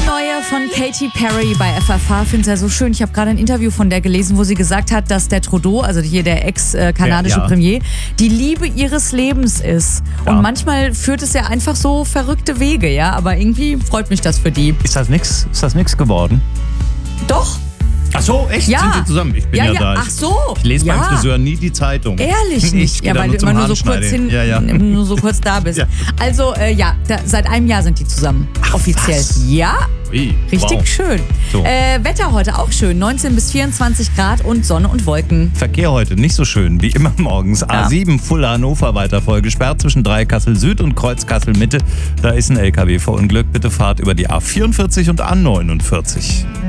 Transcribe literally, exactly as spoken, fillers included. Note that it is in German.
Neue von Katy Perry bei F F H. Finde es ja so schön. Ich habe gerade ein Interview von der gelesen, wo sie gesagt hat, dass der Trudeau, also hier der ex-kanadische ja, ja. Premier, die Liebe ihres Lebens ist. Und Ja. manchmal führt es ja einfach so verrückte Wege, ja. Aber irgendwie freut mich das für die. Ist das nix? Ist das nix geworden? Doch. Ach so, echt? Ja. Sind sie zusammen? Ich bin ja, Ja, ja, da. ach so. Ich lese Ja. beim Friseur nie die Zeitung. Ehrlich Ich nicht. geh Ja, da weil nur du zum immer nur so kurz hin, Haarenschneiden. Ja, ja. nur so kurz da bist. Ja. Also, äh, ja, da, seit einem Jahr sind die zusammen. Ach, offiziell. was? Ja. Ui, Richtig wow. schön. So. Äh, Wetter heute auch schön. neunzehn bis vierundzwanzig Grad und Sonne und Wolken. Verkehr heute nicht so schön wie immer morgens. A sieben Fulda Hannover weiter voll gesperrt zwischen Dreieckhassel Süd und Kreuz Kassel Mitte. Da ist ein L K W verunglückt. Bitte fahrt über die A vierundvierzig und A neunundvierzig.